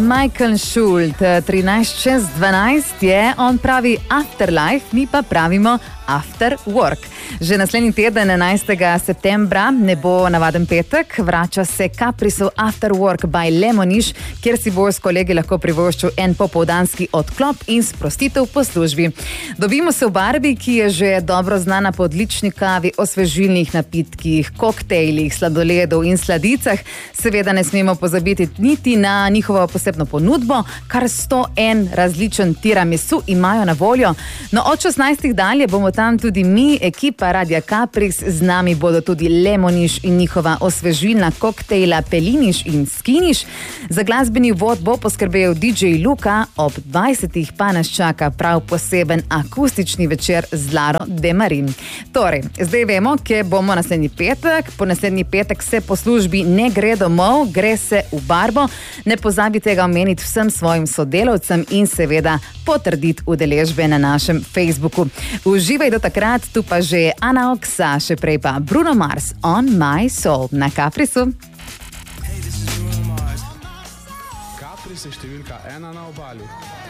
Michael Schult, 13:12 je, on pravi Afterlife, mi pa pravimo After Work. Že naslednji teden, 11. septembra, ne bo navaden petek, vrača se Caprisov After Work by Lemoniš, kjer si boš s kolegi lahko privoščil en popoldanski odklop in sprostitev po službi. Dobimo se v barvi, ki je že dobro znana po odlični kavi, osvežilnih napitkih, koktejlih, sladoledov in sladicah. Seveda ne smemo pozabiti niti na njihovo posebno ponudbo, kar 101 različen tiramisu imajo na voljo. No, od 16. dalje bomo tam tudi mi, ekipa Radia Capris, z nami bodo tudi Lemoniš in njihova osvežilna koktejla Peliniš in Skiniš. Za glasbeni vod bo poskrbel DJ Luka, ob 20. pa nas čaka prav poseben akustični večer z Laro Demarin. Torej, zdaj vemo, kje bomo naslednji petek. Po naslednji petek se po službi ne gre domov, gre se v barbo. Ne pozabite ga omeniti vsem svojim sodelavcem in seveda potrditi udeležbe na našem Facebooku. Uživaj do takrat, tu pa že Ana Oksa, še prej pa Bruno Mars, On My Soul na Caprisu. Capris je številka 1 na obali.